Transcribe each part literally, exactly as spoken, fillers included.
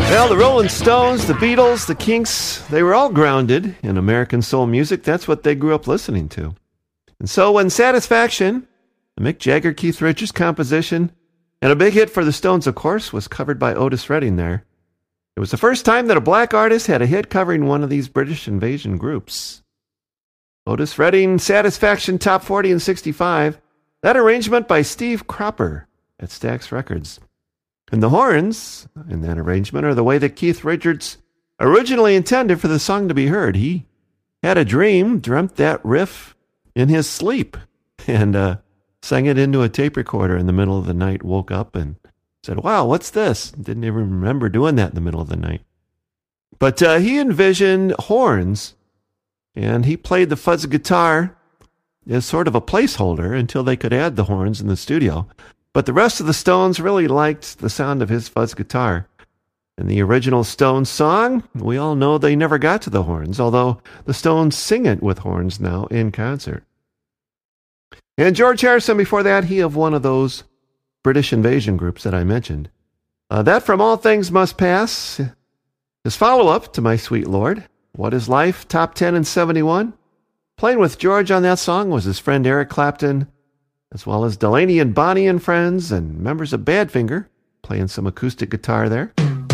Well, the Rolling Stones, the Beatles, the Kinks, they were all grounded in American soul music. That's what they grew up listening to. And so when Satisfaction, the Mick Jagger, Keith Richards composition, and a big hit for the Stones, of course, was covered by Otis Redding there, it was the first time that a black artist had a hit covering one of these British invasion groups. Otis Redding, Satisfaction, Top forty in sixty-five. That arrangement by Steve Cropper at Stax Records. And the horns in that arrangement are the way that Keith Richards originally intended for the song to be heard. He had a dream, dreamt that riff in his sleep, and uh, sang it into a tape recorder in the middle of the night, woke up and said, wow, what's this? Didn't even remember doing that in the middle of the night. But uh, he envisioned horns, and he played the fuzz guitar as sort of a placeholder until they could add the horns in the studio. But the rest of the Stones really liked the sound of his fuzz guitar. In the original Stones song, we all know they never got to the horns, although the Stones sing it with horns now in concert. And George Harrison, before that, he of one of those British invasion groups that I mentioned. Uh, that From All Things Must Pass, his follow-up to My Sweet Lord, What Is Life, top ten in seventy-one. Playing with George on that song was his friend Eric Clapton, as well as Delaney and Bonnie and Friends, and members of Badfinger, playing some acoustic guitar there.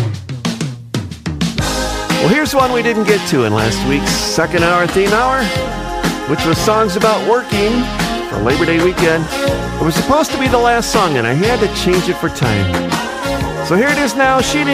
Well, here's one we didn't get to in last week's second hour theme hour, which was songs about working for Labor Day weekend. It was supposed to be the last song, and I had to change it for time. So here it is now, She